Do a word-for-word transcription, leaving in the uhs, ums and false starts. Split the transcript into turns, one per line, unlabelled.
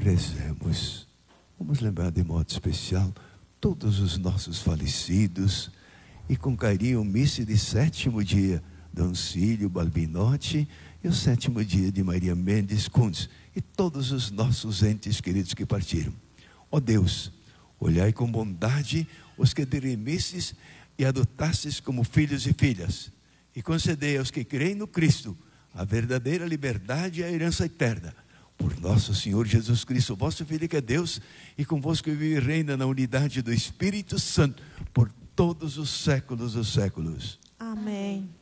Rezemos. Vamos lembrar de modo especial todos os nossos falecidos e com carinho missa de sétimo dia Dancílio Balbinotti e o sétimo dia de Maria Mendes Kunz e todos os nossos entes queridos que partiram. Ó Deus, olhai com bondade os que diremistes e adotastes como filhos e filhas, e concedei aos que creem no Cristo a verdadeira liberdade e a herança eterna. Por nosso Senhor Jesus Cristo, vosso Filho que é Deus, e convosco vive e reina na unidade do Espírito Santo, por todos os séculos dos séculos.
Amém.